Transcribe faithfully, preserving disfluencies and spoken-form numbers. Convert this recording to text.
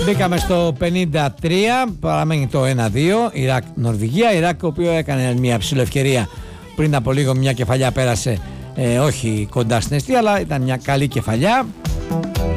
Μπήκαμε στο πενήντα τρία, παραμένει το ένα δύο, Ιράκ-Νορβηγία. Ιράκ, ο οποίο έκανε μια ψηλοευκαιρία πριν από λίγο, μια κεφαλιά πέρασε, ε, όχι κοντά στην αιστεία, αλλά ήταν μια καλή κεφαλιά.